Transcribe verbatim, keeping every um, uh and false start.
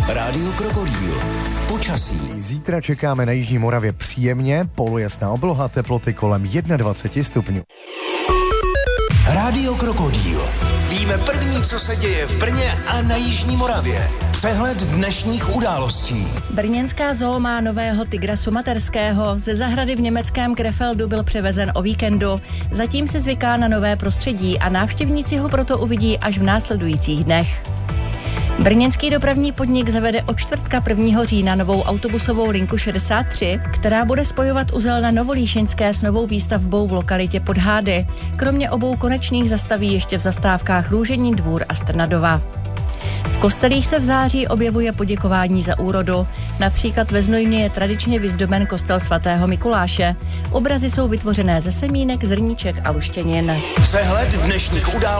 Rádio Krokodýl. Počasí. Zítra čekáme na jižní Moravě příjemně, polojasná obloha, teploty kolem dvacet jedna stupňů. Rádio Krokodýl. Víme první, co se děje v Brně a na jižní Moravě. Přehled dnešních událostí. Brněnská zoo má nového tygra sumaterského. Ze zahrady v německém Krefeldu byl převezen o víkendu. Zatím se zvyká na nové prostředí a návštěvníci ho proto uvidí až v následujících dnech. Brněnský dopravní podnik zavede od čtvrtka prvního října novou autobusovou linku šedesát tři, která bude spojovat uzel na Novolíšinské s novou výstavbou v lokalitě Podhády. Kromě obou konečných zastaví ještě v zastávkách Růžení Dvůr a Strnadova. V kostelích se v září objevuje poděkování za úrodu. Například ve Znojmě je tradičně vyzdoben kostel svatého Mikuláše. Obrazy jsou vytvořené ze semínek, zrníček a luštěnin. Přehled dnešních událostí.